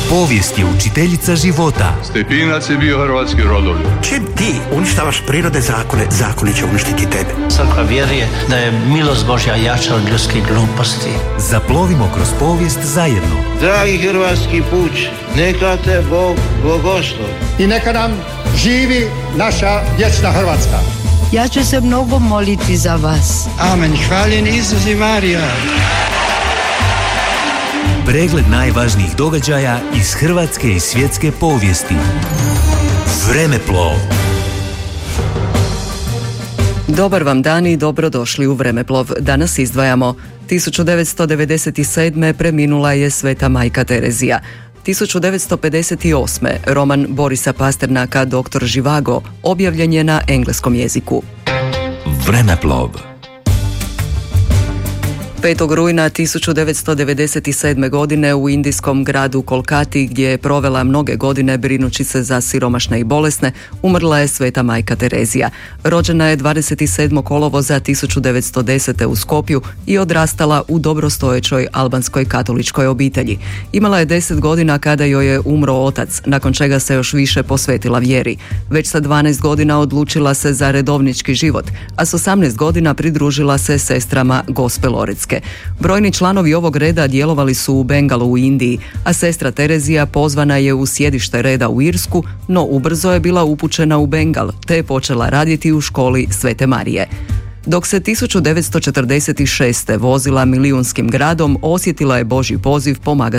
Povijest je učiteljica života. Stepinac je bio hrvatski rodoljub. Čim ti uništavaš prirode zakone, zakoni će uništiti tebe. Crkva vjeruje da je milost Božja jača od ljudskih gluposti. Zaplovimo kroz povijest zajedno. Dragi hrvatski puč, neka te Bog blagoslovi. I neka nam živi naša vječna Hrvatska. Ja ću se mnogo moliti za vas. Amen. Hvaljen Isus i Marija. Pregled najvažnijih događaja iz hrvatske i svjetske povijesti. Vremeplov. Dobar vam dan i dobrodošli u Vremeplov. Danas izdvajamo 1997. preminula je Sveta majka Terezija. 1958. roman Borisa Pasternaka Dr. Živago objavljen je na engleskom jeziku. Vremeplov. 5. rujna 1997. godine u indijskom gradu Kolkati, gdje je provela mnoge godine brinući se za siromašne i bolesne, umrla je Sveta majka Terezija. Rođena je 27. kolovoza 1910. u Skopju i odrastala u dobrostojećoj albanskoj katoličkoj obitelji. Imala je 10 godina kada joj je umro otac, nakon čega se još više posvetila vjeri. Već sa 12 godina odlučila se za redovnički život, a s 18 godina pridružila se sestrama Gospelorecke. Brojni članovi ovog reda djelovali su u Bengalu u Indiji, a sestra Terezija pozvana je u sjedište reda u Irsku, no ubrzo je bila upućena u Bengal, te je počela raditi u školi Svete Marije. Dok se 1946. vozila milijunskim gradom, osjetila je Božji poziv pomagati